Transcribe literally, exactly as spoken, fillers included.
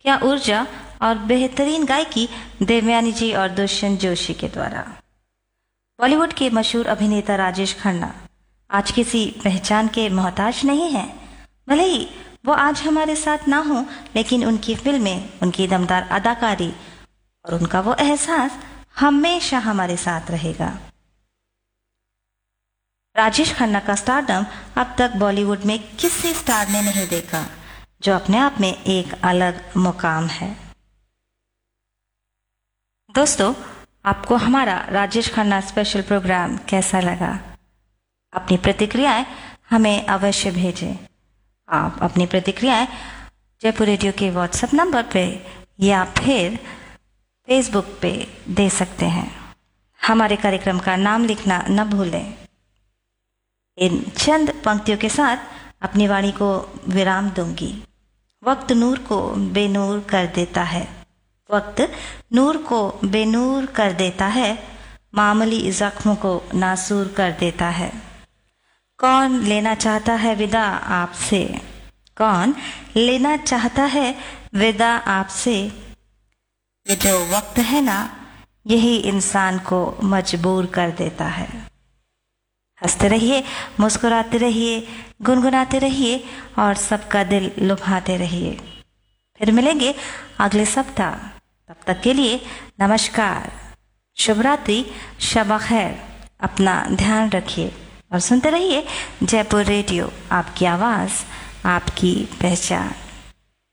या ऊर्जा और बेहतरीन गायकी देवयानी जी और दुष्यंत जोशी के द्वारा। बॉलीवुड के मशहूर अभिनेता राजेश खन्ना आज किसी पहचान के मोहताज नहीं हैं। भले ही वो आज हमारे साथ ना हो, लेकिन उनकी फिल्में, उनकी दमदार अदाकारी और उनका वो एहसास हमेशा हमारे साथ रहेगा। राजेश खन्ना का स्टारडम अब तक बॉलीवुड में किसी स्टार ने नहीं देखा, जो अपने आप में एक अलग मुकाम है। दोस्तों, आपको हमारा राजेश खन्ना स्पेशल प्रोग्राम कैसा लगा? अपनी प्रतिक्रियाएं हमें अवश्य भेजें। आप अपनी प्रतिक्रियाएं जयपुर रेडियो के व्हाट्सएप नंबर पे या फिर फेसबुक पे दे सकते हैं। हमारे कार्यक्रम का नाम लिखना न भूलें। इन चंद पंक्तियों के साथ अपनी वाणी को विराम दूंगी। वक्त नूर को बेनूर कर देता है, वक्त नूर को बेनूर कर देता है, मामूली जख्मों को नासूर कर देता है। कौन लेना चाहता है विदा आपसे, कौन लेना चाहता है विदा आपसे। ये जो वक्त है ना, यही इंसान को मजबूर कर देता है। हंसते रहिए, मुस्कुराते रहिए, गुनगुनाते रहिए और सबका दिल लुभाते रहिए। फिर मिलेंगे अगले सप्ताह। तब तक के लिए नमस्कार, शुभ रात्रि, शब खैर। अपना ध्यान रखिए और सुनते रहिए जयपुर रेडियो, आपकी आवाज़, आपकी पहचान।